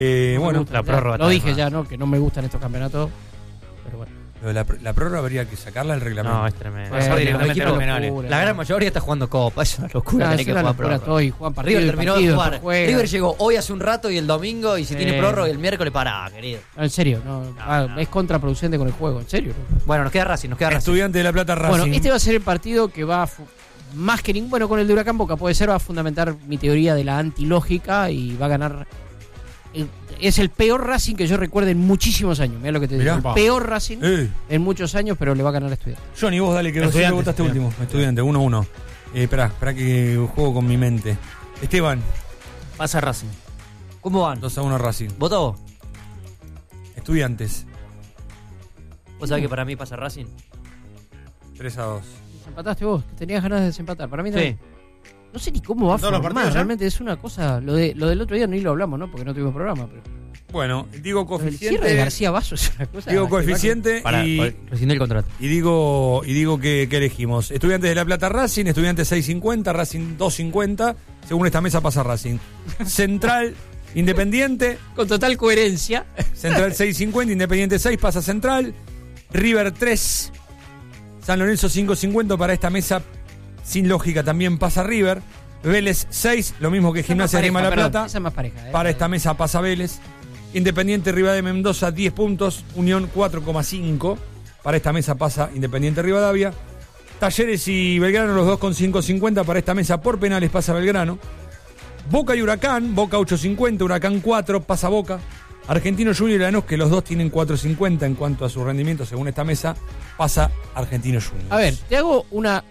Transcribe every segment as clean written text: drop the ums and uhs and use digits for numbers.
Bueno, la prórroga. Lo dije ya, ¿no? Que no me gustan estos campeonatos. Pero bueno. La prórroga habría que sacarla del reglamento. No, es tremendo. Pasar directamente a los penales. La gran mayoría está jugando Copa. Es una locura tener que jugar prórroga. Juan partido, River terminó de jugar. juega. River llegó hoy hace un rato y el domingo, y si tiene prórroga el miércoles, pará, querido. No, en serio, no. Es contraproducente con el juego, en serio. Bueno, nos queda Racing, Estudiante de La Plata, Racing. Bueno, este va a ser el partido que va más que ningún. Bueno, con el de Huracán Boca puede ser, va a fundamentar mi teoría de la antilógica y va a ganar. Es el peor Racing que yo recuerde en muchísimos años. Mirá lo que te digo. El peor Racing en muchos años, pero le va a ganar a Estudiante. Johnny, vos dale, que vos votaste último. Estudiante, 1-1. Esperá que juego con mi mente. Esteban. Pasa Racing. ¿Cómo van? 2-1 Racing. ¿Votó? Estudiantes. ¿Vos sabés que para mí pasa Racing? 3-2. ¿Desempataste vos? Que tenías ganas de desempatar. Para mí también. Sí. No sé ni cómo va a formar, realmente es una cosa. Lo del otro día ni lo hablamos, ¿no? Porque no tuvimos programa. Pero... Bueno, digo coeficiente. El cierre de García Basso es una cosa. Digo coeficiente y rescinde el contrato. Y digo que elegimos. Estudiantes de La Plata, Racing. Estudiantes 6.50, Racing 2.50. Según esta mesa pasa Racing. Central, Independiente. Con total coherencia. Central 6.50, Independiente 6, pasa Central. River 3. San Lorenzo 5.50 para esta mesa. Sin lógica también pasa River. Vélez 6, lo mismo que Gimnasia de La Plata. Esa es más pareja. Para esta mesa pasa Vélez. Independiente Rivadavia Mendoza 10 puntos. Unión 4,5. Para esta mesa pasa Independiente Rivadavia. Talleres y Belgrano los dos con 5.50. Para esta mesa por penales pasa Belgrano. Boca y Huracán. Boca 8.50, Huracán 4, pasa Boca. Argentino Junior y Lanús, que los dos tienen 4.50 en cuanto a su rendimiento según esta mesa, pasa Argentino Junior. A ver, te hago una...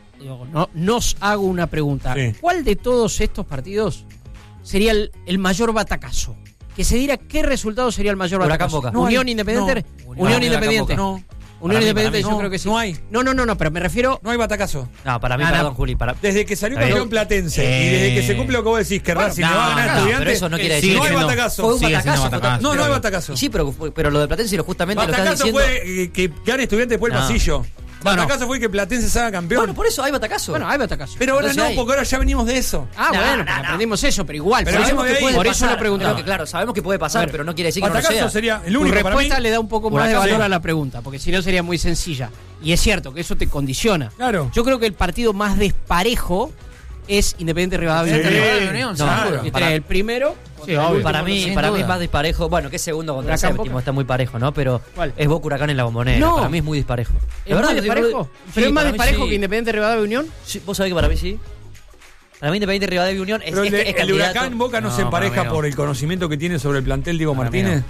nos hago una pregunta. Sí. ¿Cuál de todos estos partidos sería el mayor batacazo? Que se diera qué resultado sería el mayor Huracán batacazo. Boca. Unión Independiente. Unión Independiente. Unión Independiente, yo creo que sí. No hay. No, pero me refiero. No hay batacazo. No, para mí, perdón, Juli. Desde que salió campeón Platense y desde que se cumple lo que vos decís, que Racing le va a ganar a Estudiantes. Pero eso no quiere decir no hay que batacazo. Fue un batacazo. No hay batacazo. Sí, pero lo de Platense justamente lo estás batacazo diciendo. fue que gane Estudiantes después el pasillo. Batacazo fue que Platense salga campeón. Bueno, por eso hay batacazo. Bueno, hay batacazo. Pero ahora no, porque ahora ya venimos de eso. Bueno, aprendimos eso, pero igual. Pero sabemos que puede por pasar. eso lo preguntaba. Claro, sabemos que puede pasar, pero no quiere decir que no Batacazo sea. sería el Tu único para mí. respuesta le da un poco más de valor a la pregunta, porque si no sería muy sencilla. Y es cierto que eso te condiciona. Claro. Yo creo que el partido más desparejo es Independiente Rivadavia. Unión, seguro. El primero. Sí, obvio. Para mí es más disparejo. Bueno, que es segundo contra el séptimo, está muy parejo, ¿no? Pero es Boca Huracán en la Bombonera. No. Para mí es muy disparejo. ¿Es más disparejo? ¿Pero es más disparejo que Independiente Rivadavia Unión? Sí, ¿vos sabés que para mí sí? Para mí Independiente Rivadavia Unión es el Huracán Boca no se empareja por el conocimiento que tiene sobre el plantel Diego Martínez.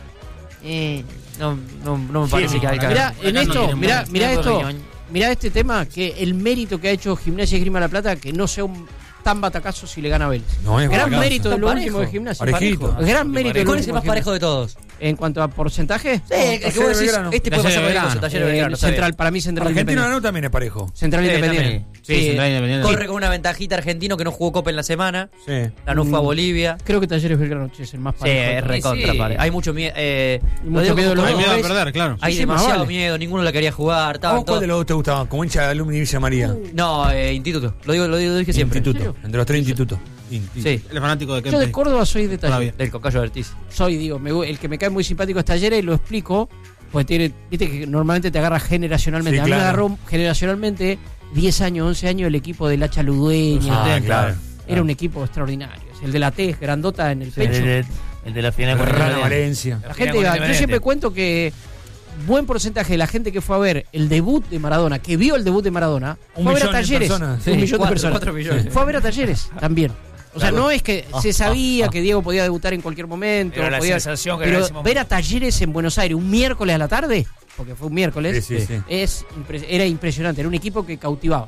No me parece que hay que... Mirá, en esto, mirá esto. Mirá este tema, que el mérito que ha hecho Gimnasia y Esgrima La Plata, que no sea un tan batacazo si le gana a Vélez. No, es gran batacazo. mérito de lo último de Gimnasia. Parejito. Gran mérito de lo ¿Cuál es el más parejo de todos? En cuanto a porcentaje, Sí, el que vos decís, este puede pasar parejo con Talleres de Belgrano. Central, para mí Central Argentino Independiente. no también es parejo. Central Independiente. Sí, Central Independiente. Corre con una ventajita Argentino que no jugó Copa en la semana. Sí. Lanús fue a Bolivia. Creo que Talleres Belgrano es el más Sí, parejo. es recontra parejo. Hay mucho miedo. Mucho miedo de los Hay dos. miedo a perder, claro. Hay demasiado miedo, ninguno la quería jugar. ¿Cuál de los dos te gustaba? Como hincha de Alumni Villa María. No, instituto. Lo dije siempre. Instituto. Entre los tres institutos. Sí, El fanático de Yo de Córdoba soy de Talleres. del Cocayo Ortiz. El que me cae muy simpático es Talleres y lo explico, porque viste que normalmente te agarra generacionalmente. Sí, a mí me claro. agarró generacionalmente 10 años, 11 años el equipo del Hacha Ludueña. Claro. Era un equipo extraordinario. El de la T, grandota en el pecho. El de la final Rana Valencia. La gente, yo siempre cuento que buen porcentaje de la gente que fue a ver el debut de Maradona, que vio el debut de Maradona, fue a ver a Talleres. 1 millón de personas. 4 millones. Fue a ver a Talleres también. O sea, no es que se sabía que Diego podía debutar en cualquier momento. Era la sensación que era pero ese momento. ver a Talleres en Buenos Aires un miércoles a la tarde, porque fue un miércoles, Sí. era impresionante. Era un equipo que cautivaba.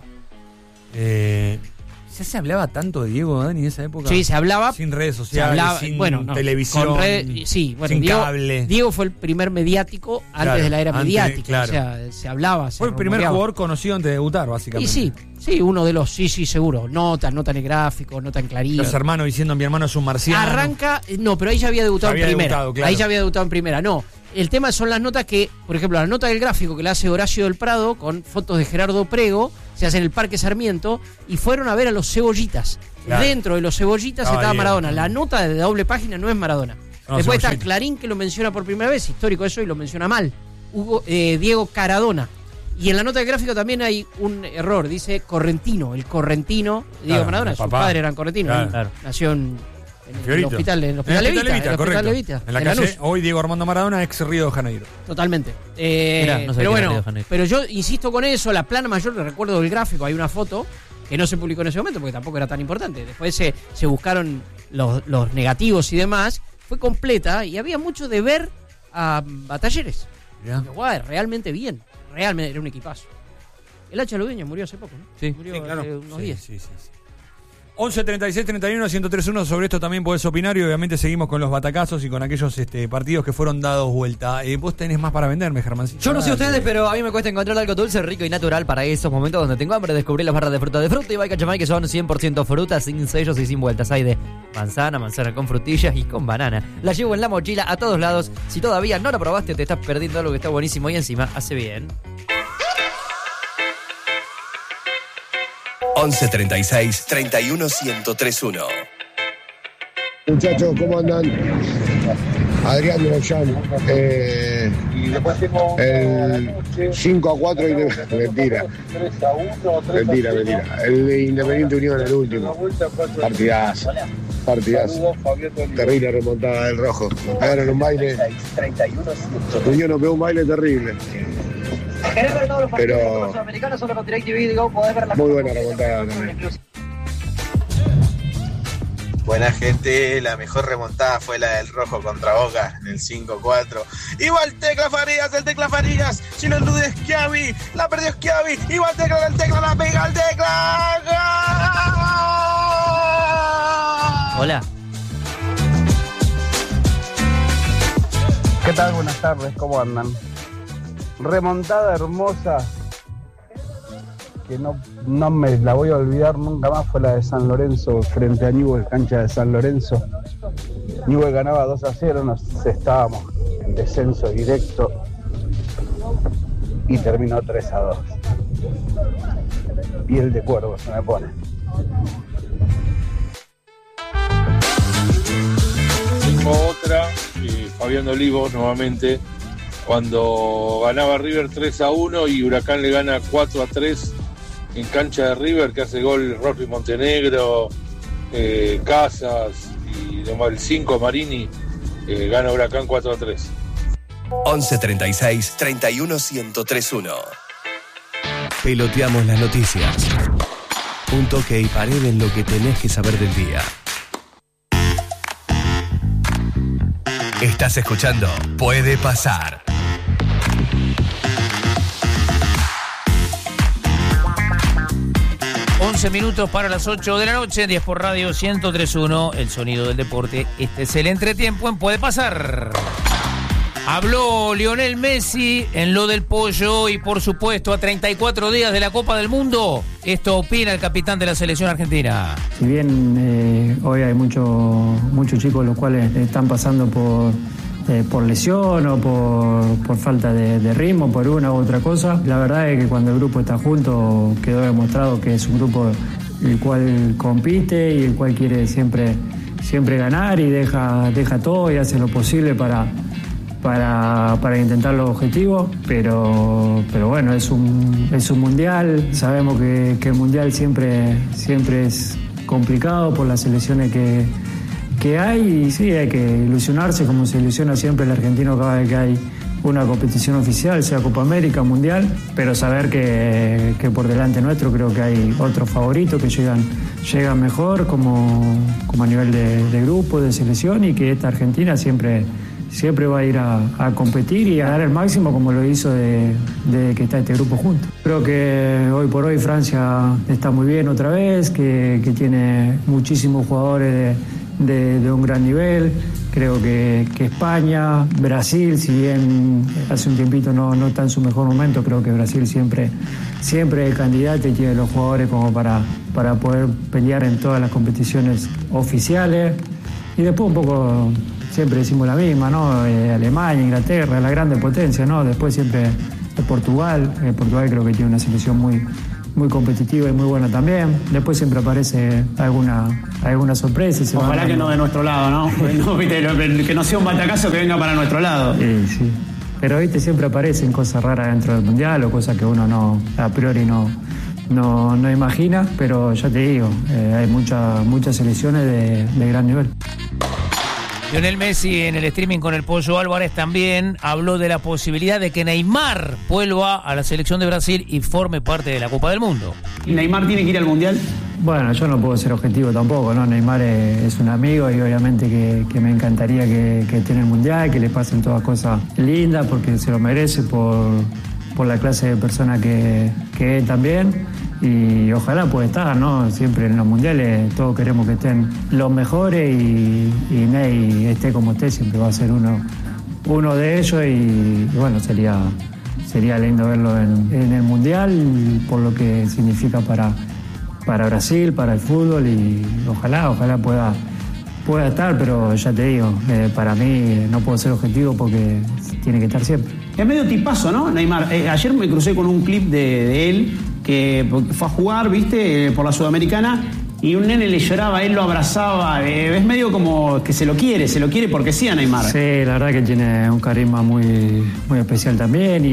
¿Ya se hablaba tanto de Diego, Dani, en esa época? Sí, se hablaba. Sin redes sociales, sin televisión, sí, bueno, sin Diego, cable. Diego fue el primer mediático antes de la era mediática. Claro. O sea, se hablaba. Fue el primer jugador conocido antes de debutar, básicamente. Y sí, uno de los, sí, seguro. Nota en el gráfico, nota en Clarín. Los hermanos diciendo mi hermano es un marciano. Arranca, no, pero ahí ya había debutado en primera. Claro. Ahí ya había debutado en primera, no. El tema son las notas que, por ejemplo, la nota del gráfico que le hace Horacio del Prado con fotos de Gerardo Prego, se hace en el Parque Sarmiento, y fueron a ver a los Cebollitas. Claro. Dentro de los Cebollitas estaba Maradona. La nota de doble página no es Maradona. Después está Clarín, que lo menciona por primera vez, histórico eso, y lo menciona mal. Diego Caradona. Y en la nota de gráfico también hay un error, dice Correntino, el correntino Diego Maradona, sus padres eran correntinos, claro. Nació en el hospital Levita, en la calle, hoy Diego Armando Maradona, ex Río de Janeiro. Totalmente. No pero bueno, pero yo insisto con eso, la plana mayor, recuerdo del gráfico, hay una foto que no se publicó en ese momento porque tampoco era tan importante. Después se buscaron los negativos y demás, fue completa y había mucho de ver a Talleres. Realmente bien. Realmente era un equipazo. El Hacha Ludueña murió hace poco, ¿no? Sí, murió claro. hace unos días. Sí. 11 36 31 1031. Sobre esto también podés opinar y obviamente seguimos con los batacazos y con aquellos partidos que fueron dados vuelta. Vos tenés más para venderme, Germancito. Yo no sé ustedes, pero a mí me cuesta encontrar algo dulce, rico y natural para esos momentos donde tengo hambre. Descubrí las barras de fruta y Cachamay, que son 100% frutas, sin sellos y sin vueltas. Hay de manzana con frutillas y con banana. La llevo en la mochila a todos lados. Si todavía no la probaste, te estás perdiendo algo que está buenísimo y encima hace bien. 11 36 31 1031. Muchachos, ¿cómo andan? Adrián de los Llanos. El 5-4 y mentira. El de Independiente Unión, el último. Partidazo. Terrible remontada del Rojo. Nos pegaron un baile. Unión nos pegó un baile terrible. Pero muy buena remontada también. Buena gente, la mejor remontada fue la del Rojo contra Boca en el 5-4. Igual el Tecla Farías, si no dudes Schiavi, la perdió Schiavi, igual Tecla, la pega el Tecla. Hola. ¿Qué tal? Buenas tardes, ¿cómo andan? Remontada hermosa, que no me la voy a olvidar nunca más, fue la de San Lorenzo frente a Newell's, cancha de San Lorenzo. Newell's ganaba 2-0, nos estábamos en descenso directo y terminó 3-2. Piel de cuervo se me pone. Tengo otra, Fabián Olivos nuevamente. Cuando ganaba River 3-1 y Huracán le gana 4-3 en cancha de River, que hace gol Rolfi Montenegro, Casas y el 5 Marini, gana Huracán 4-3. 11 36 31 1031. Peloteamos las noticias. Un toque y pared en lo que tenés que saber del día. Estás escuchando Puede Pasar. Minutos para las 8 de la noche, 10 por Radio 103.1, el sonido del deporte. Este es el entretiempo en Puede Pasar. Habló Lionel Messi en lo del pollo y, por supuesto, a 34 días de la Copa del Mundo, esto opina el capitán de la selección argentina. Si bien hoy hay muchos chicos los cuales están pasando por lesión o por falta de ritmo, por una u otra cosa. La verdad es que cuando el grupo está junto quedó demostrado que es un grupo el cual compite y el cual quiere siempre ganar y deja todo y hace lo posible para intentar los objetivos, pero bueno, es un mundial. Sabemos que el mundial siempre es complicado por las selecciones que hay, y sí, hay que ilusionarse como se ilusiona siempre el argentino cada vez que hay una competición oficial, sea Copa América, Mundial, pero saber que por delante nuestro creo que hay otros favoritos que llegan mejor como a nivel de grupo, de selección, y que esta Argentina siempre va a ir a competir y a dar el máximo como lo hizo de que está este grupo junto. Creo que hoy por hoy Francia está muy bien otra vez, que tiene muchísimos jugadores de un gran nivel. Creo que España, Brasil, si bien hace un tiempito no está en su mejor momento, creo que Brasil siempre es candidato y tiene los jugadores como para poder pelear en todas las competiciones oficiales. Y después un poco siempre decimos la misma, ¿no? Alemania, Inglaterra, la grande potencia, ¿no? Después siempre Portugal. Portugal creo que tiene una selección muy, muy competitiva y muy buena también. Después siempre aparece alguna sorpresa. Ojalá que no de nuestro lado, ¿no? Que no sea un batacazo que venga para nuestro lado. Sí. Pero viste, siempre aparecen cosas raras dentro del Mundial o cosas que uno a priori no imagina, pero ya te digo, hay muchas selecciones de gran nivel. Lionel Messi en el streaming con el Pollo Álvarez también habló de la posibilidad de que Neymar vuelva a la selección de Brasil y forme parte de la Copa del Mundo. ¿Y Neymar tiene que ir al Mundial? Bueno, yo no puedo ser objetivo tampoco, ¿no? Neymar es un amigo y obviamente que me encantaría que esté en el Mundial, que le pasen todas cosas lindas porque se lo merece por la clase de persona que es también. Y ojalá pueda estar, ¿no? Siempre en los mundiales todos queremos que estén los mejores y Ney esté como esté, siempre va a ser uno de ellos y bueno, sería lindo verlo en el mundial por lo que significa para Brasil, para el fútbol y ojalá pueda estar, pero ya te digo, para mí no puedo ser objetivo porque tiene que estar siempre. Es medio tipazo, ¿no, Neymar? Ayer me crucé con un clip de él que fue a jugar, ¿viste? Por la Sudamericana y un nene le lloraba, él lo abrazaba. Es medio como que se lo quiere porque sí a Neymar. Sí, la verdad que tiene un carisma muy, muy especial también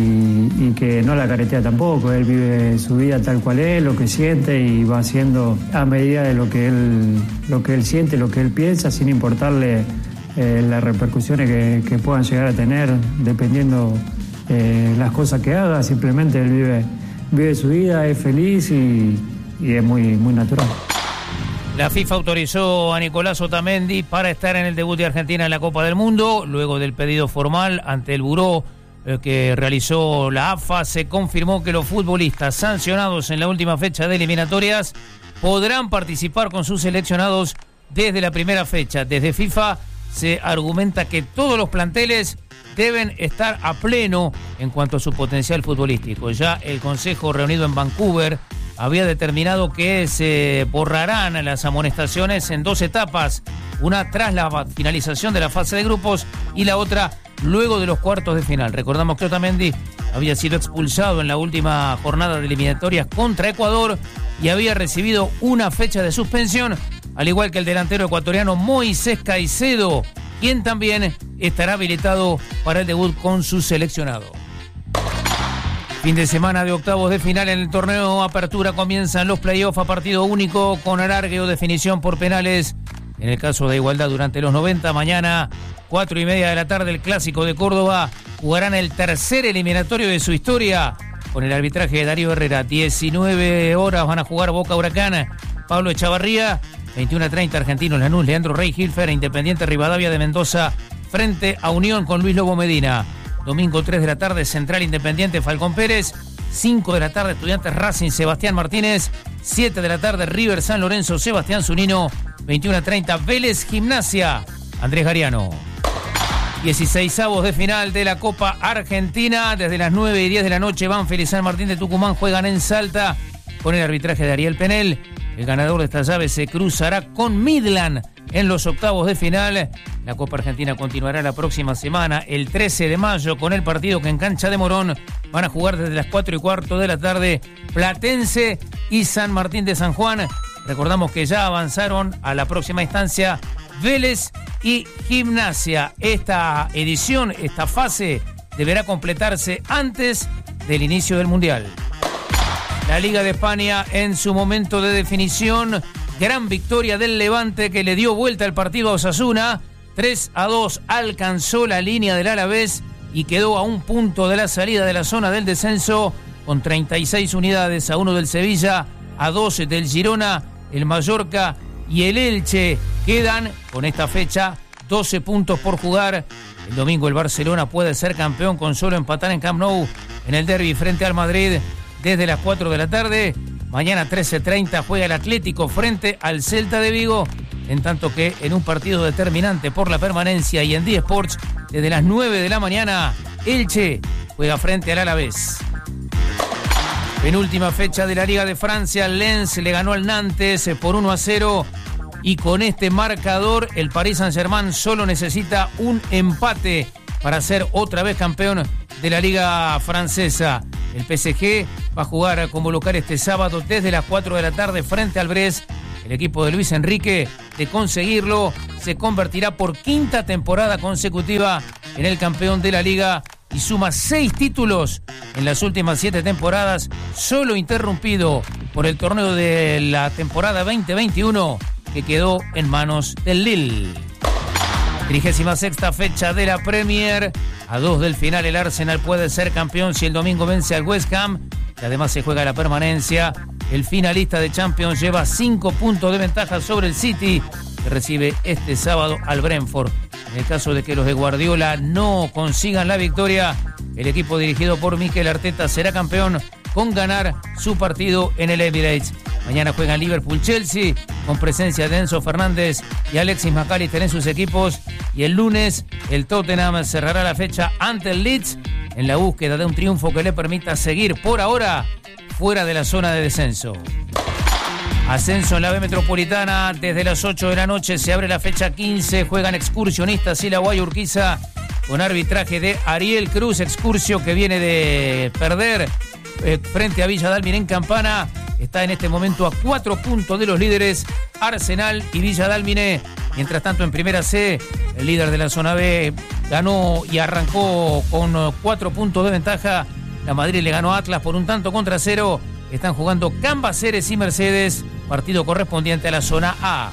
y que no la caretea tampoco. Él vive su vida tal cual es, lo que siente y va haciendo a medida de lo que él siente, lo que él piensa, sin importarle las repercusiones que puedan llegar a tener dependiendo las cosas que haga. Simplemente él vive su vida, es feliz y es muy, muy natural. La FIFA autorizó a Nicolás Otamendi para estar en el debut de Argentina en la Copa del Mundo. Luego del pedido formal ante el buró que realizó la AFA, se confirmó que los futbolistas sancionados en la última fecha de eliminatorias podrán participar con sus seleccionados desde la primera fecha. Desde FIFA se argumenta que todos los planteles deben estar a pleno en cuanto a su potencial futbolístico. Ya el Consejo reunido en Vancouver había determinado que se borrarán las amonestaciones en 2 etapas, una tras la finalización de la fase de grupos y la otra luego de los cuartos de final. Recordamos que Otamendi había sido expulsado en la última jornada de eliminatorias contra Ecuador y había recibido una fecha de suspensión, al igual que el delantero ecuatoriano Moisés Caicedo, quien también estará habilitado para el debut con su seleccionado. Fin de semana de octavos de final en el torneo Apertura. Comienzan los playoffs a partido único con alargue o definición por penales. En el caso de igualdad durante los 90, mañana 4:30 de la tarde el Clásico de Córdoba jugarán el tercer eliminatorio de su historia con el arbitraje de Darío Herrera. 19 horas van a jugar Boca Huracán, Pablo Echavarría. 21:30 Argentinos Lanús, Leandro Rey Hilfer, Independiente Rivadavia de Mendoza frente a Unión con Luis Lobo Medina. Domingo 3 de la tarde Central Independiente Falcón Pérez. 5 de la tarde Estudiantes Racing Sebastián Martínez. 7 de la tarde River San Lorenzo Sebastián Zunino. 21:30 Vélez Gimnasia Andrés Gariano. 16avos de final de la Copa Argentina. Desde las 9:10 de la noche Banfield y San Martín de Tucumán juegan en Salta con el arbitraje de Ariel Penel. El ganador de esta llave se cruzará con Midland en los octavos de final. La Copa Argentina continuará la próxima semana, el 13 de mayo, con el partido que en cancha de Morón van a jugar desde las 4:15 de la tarde Platense y San Martín de San Juan. Recordamos que ya avanzaron a la próxima instancia Vélez y Gimnasia. Esta edición, esta fase, deberá completarse antes del inicio del Mundial. La Liga de España en su momento de definición. Gran victoria del Levante que le dio vuelta al partido a Osasuna. 3-2 alcanzó la línea del Alavés y quedó a un punto de la salida de la zona del descenso con 36 unidades, a 1 del Sevilla, a 12 del Girona, el Mallorca y el Elche. Quedan con esta fecha 12 puntos por jugar. El domingo el Barcelona puede ser campeón con solo empatar en Camp Nou en el derbi frente al Madrid. Desde las 4 de la tarde, mañana 13:30 juega el Atlético frente al Celta de Vigo, en tanto que en un partido determinante por la permanencia y en D Sports, desde las 9 de la mañana, Elche juega frente al Alavés. Penúltima fecha de la Liga de Francia, Lens le ganó al Nantes por 1-0 y con este marcador el Paris Saint-Germain solo necesita un empate para ser otra vez campeón de la Liga Francesa. El PSG va a jugar como local este sábado desde las 4 de la tarde frente al Brest. El equipo de Luis Enrique, de conseguirlo, se convertirá por quinta temporada consecutiva en el campeón de la Liga y suma 6 títulos en las últimas 7 temporadas, solo interrumpido por el torneo de la temporada 2021 que quedó en manos del Lille. 36ª fecha de la Premier. A 2 del final el Arsenal puede ser campeón si el domingo vence al West Ham, y además se juega la permanencia. El finalista de Champions lleva 5 puntos de ventaja sobre el City, que recibe este sábado al Brentford. En el caso de que los de Guardiola no consigan la victoria, el equipo dirigido por Mikel Arteta será campeón con ganar su partido en el Emirates. Mañana juegan Liverpool-Chelsea con presencia de Enzo Fernández y Alexis McAllister en sus equipos. Y el lunes el Tottenham cerrará la fecha ante el Leeds en la búsqueda de un triunfo que le permita seguir por ahora fuera de la zona de descenso. Ascenso en la B Metropolitana. Desde las 8 de la noche se abre la fecha 15. Juegan Excursionistas y la Guayurquiza con arbitraje de Ariel Cruz. Excursio que viene de perder frente a Villa Dálmine en Campana. Está en este momento a 4 puntos de los líderes Arsenal y Villa Dálmine. Mientras tanto, en Primera C, el líder de la zona B ganó y arrancó con 4 puntos de ventaja. La Madrid le ganó a Atlas por 1-0. Están jugando Cambaceres y Mercedes, partido correspondiente a la zona A.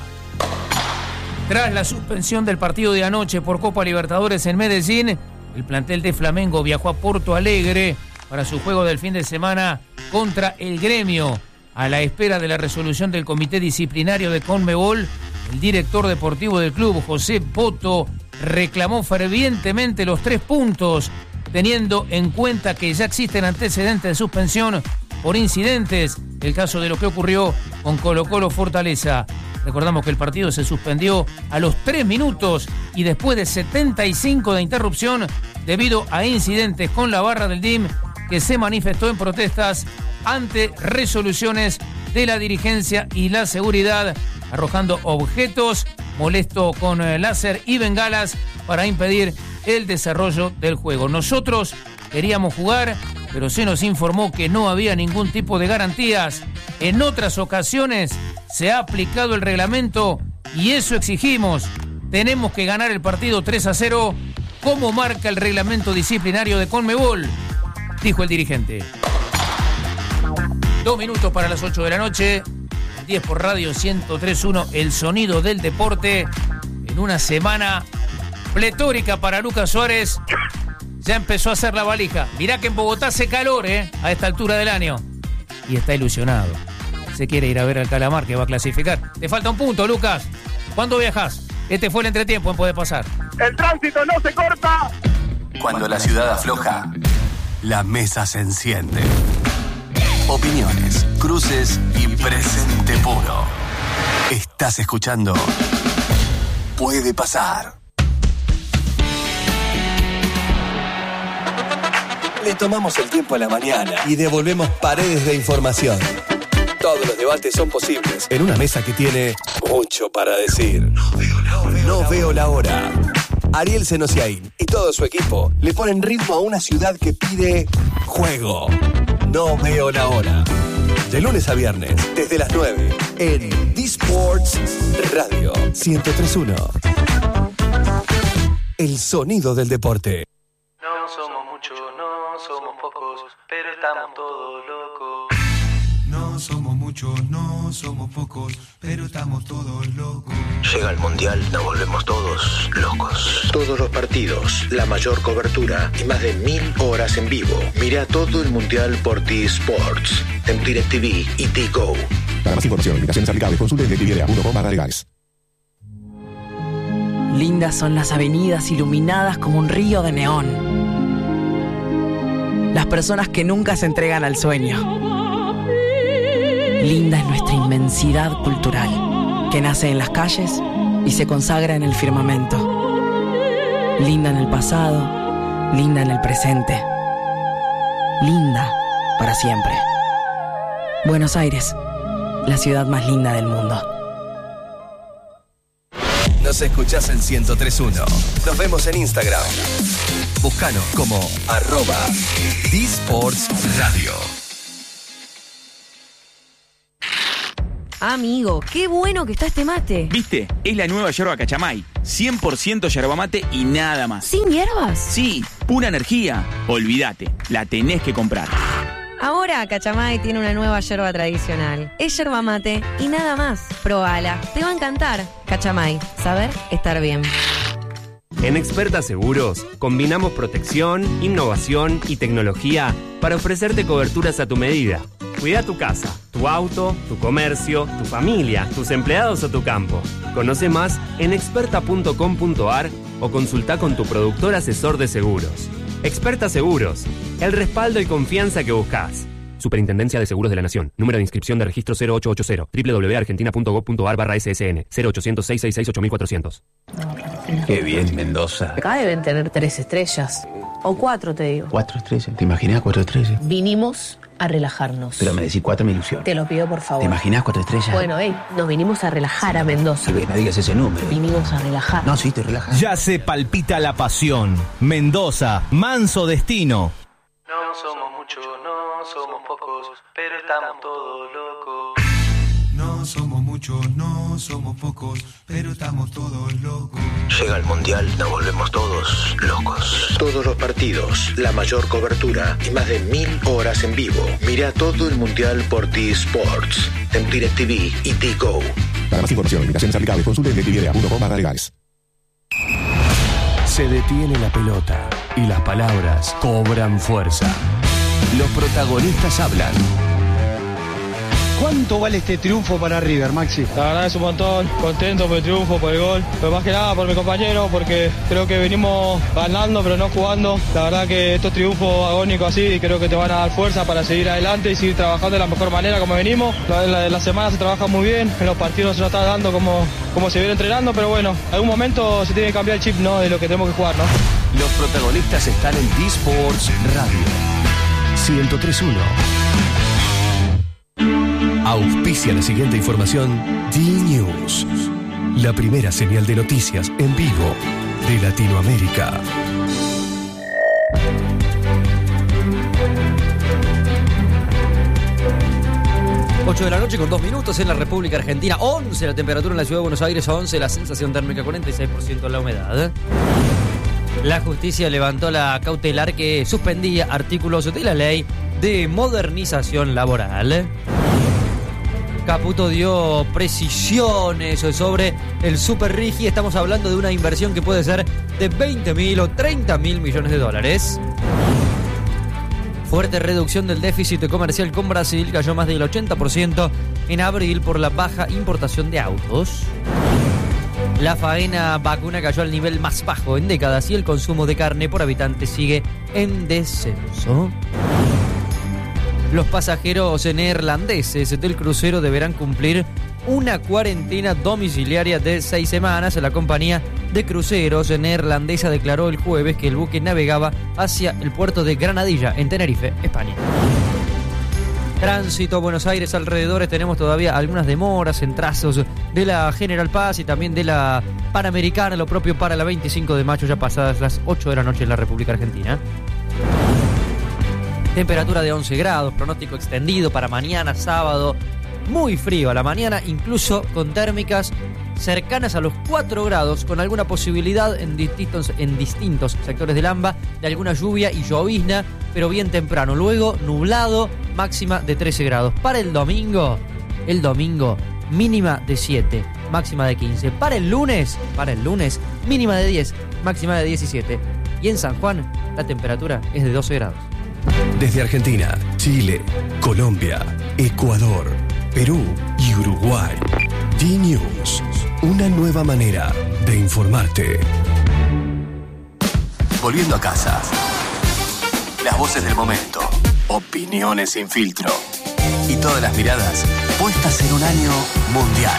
Tras la suspensión del partido de anoche por Copa Libertadores en Medellín, el plantel de Flamengo viajó a Porto Alegre para su juego del fin de semana contra el Gremio. A la espera de la resolución del Comité Disciplinario de Conmebol, el director deportivo del club, José Boto, reclamó fervientemente los 3 puntos, teniendo en cuenta que ya existen antecedentes de suspensión por incidentes, el caso de lo que ocurrió con Colo-Colo Fortaleza. Recordamos que el partido se suspendió a los 3 minutos y después de 75 de interrupción debido a incidentes con la barra del DIM, que se manifestó en protestas ante resoluciones de la dirigencia y la seguridad, arrojando objetos, molesto con láser y bengalas para impedir el desarrollo del juego. Nosotros queríamos jugar, pero se nos informó que no había ningún tipo de garantías. En otras ocasiones se ha aplicado el reglamento y eso exigimos. Tenemos que ganar el partido 3-0, como marca el reglamento disciplinario de Conmebol, dijo el dirigente. 2 minutos para las 8 de la noche. 10 por Radio 103.1, el sonido del deporte. En una semana pletórica para Lucas Suárez. Ya empezó a hacer la valija. Mirá que en Bogotá hace calor, a esta altura del año. Y está ilusionado. Se quiere ir a ver al Calamar, que va a clasificar. Te falta un punto, Lucas. ¿Cuándo viajas? Este fue el entretiempo en Puede Pasar. El tránsito no se corta. Cuando la ciudad afloja, la mesa se enciende. Opiniones, cruces y presente puro. Estás escuchando Puede Pasar. Le tomamos el tiempo a la mañana y devolvemos paredes de información. Todos los debates son posibles en una mesa que tiene mucho para decir. No veo la hora. Ariel Senosiaín y todo su equipo le ponen ritmo a una ciudad que pide juego. No veo la hora. De lunes a viernes, desde las 9, en D-Sports Radio 103.1. El sonido del deporte. No somos muchos, no somos pocos, pero estamos todos locos. No somos muchos, no somos pocos, pero estamos todos locos. Llega el Mundial, nos volvemos todos locos. Todos los partidos, la mayor cobertura y más de 1000 horas en vivo. Mira todo el Mundial por T-Sports, en DirecTV y T-Go. Para más información, invitaciones aplicables, consulte en DirecTV.com/legales. Lindas son las avenidas iluminadas como un río de neón. Las personas que nunca se entregan al sueño. Linda es nuestra inmensidad cultural, que nace en las calles y se consagra en el firmamento. Linda en el pasado, linda en el presente. Linda para siempre. Buenos Aires, la ciudad más linda del mundo. Nos escuchás en 103.1. Nos vemos en Instagram. Búscanos como @dSportsRadio. Amigo, qué bueno que está este mate. ¿Viste? Es la nueva yerba Cachamay. 100% yerba mate y nada más. ¿Sin hierbas? Sí, pura energía. Olvídate, la tenés que comprar. Ahora Cachamay tiene una nueva yerba tradicional. Es yerba mate y nada más. Probala, te va a encantar. Cachamay, saber estar bien. En Experta Seguros combinamos protección, innovación y tecnología para ofrecerte coberturas a tu medida. Cuida tu casa, tu auto, tu comercio, tu familia, tus empleados o tu campo. Conoce más en experta.com.ar o consulta con tu productor asesor de seguros. Experta Seguros, el respaldo y confianza que buscas. Superintendencia de Seguros de la Nación. Número de inscripción de registro 0880. www.argentina.gov.ar/ssn 0800-666-8400. Qué bien, Mendoza. Acá deben tener 3 estrellas. O 4, te digo. 4 estrellas. ¿Te imaginas 4 estrellas? Vinimos a relajarnos. Pero me decís 4, me ilusión. Te lo pido, por favor. ¿Te imaginas 4 estrellas? Bueno, nos vinimos a relajar a Mendoza. No digas ese número. Vinimos a relajar. No, sí, te relajas. Ya se palpita la pasión. Mendoza, manso destino. No somos muchos, no somos pocos, pero estamos todos locos. No somos muchos, no somos pocos, pero estamos todos locos. Llega el Mundial, nos volvemos todos locos. Todos los partidos, la mayor cobertura y más de 1000 horas en vivo. Mira todo el Mundial por T-Sports, en DirecTV y T-Go. Para más información, limitaciones aplicables, consulte en DirecTV.com/legales. Se detiene la pelota y las palabras cobran fuerza. Los protagonistas hablan. ¿Cuánto vale este triunfo para River, Maxi? La verdad es un montón, contento por el triunfo, por el gol, pero más que nada por mi compañero, porque creo que venimos ganando pero no jugando. La verdad que estos triunfos agónicos así creo que te van a dar fuerza para seguir adelante y seguir trabajando de la mejor manera como venimos. En la semana se trabaja muy bien, en los partidos se nos está dando como se viene entrenando, pero bueno, en algún momento se tiene que cambiar el chip, ¿no?, de lo que tenemos que jugar, ¿no? Los protagonistas están en D-Sports Radio 103.1. Auspicia la siguiente información D-News, la primera señal de noticias en vivo de Latinoamérica. Ocho de la noche con 2 minutos en la República Argentina. 11 la temperatura en la ciudad de Buenos Aires, 11 la sensación térmica, 46% la humedad. La justicia levantó la cautelar que suspendía artículos de la ley de modernización laboral. Caputo dio precisiones sobre el Super Rigi. Estamos hablando de una inversión que puede ser de 20.000 o 30.000 millones de dólares. Fuerte reducción del déficit comercial con Brasil, cayó más del 80% en abril por la baja importación de autos. La faena vacuna cayó al nivel más bajo en décadas y el consumo de carne por habitante sigue en descenso. Los pasajeros neerlandeses del crucero deberán cumplir una cuarentena domiciliaria de 6 semanas. La compañía de cruceros neerlandesa declaró el jueves que el buque navegaba hacia el puerto de Granadilla, en Tenerife, España. Tránsito, Buenos Aires, alrededores, tenemos todavía algunas demoras en trazos de la General Paz y también de la Panamericana, lo propio para la 25 de mayo, ya pasadas las 8 de la noche en la República Argentina. Temperatura de 11 grados, pronóstico extendido para mañana, sábado. Muy frío a la mañana, incluso con térmicas cercanas a los 4 grados, con alguna posibilidad en distintos sectores del AMBA de alguna lluvia y llovizna, pero bien temprano. Luego, nublado, máxima de 13 grados. Para el domingo, mínima de 7, máxima de 15. Para el lunes, mínima de 10, máxima de 17. Y en San Juan, la temperatura es de 12 grados. Desde Argentina, Chile, Colombia, Ecuador, Perú y Uruguay. D-News, una nueva manera de informarte. Volviendo a casa. Las voces del momento. Opiniones sin filtro. Y todas las miradas puestas en un año mundial.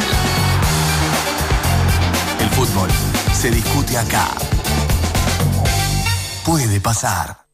El fútbol se discute acá. Puede pasar.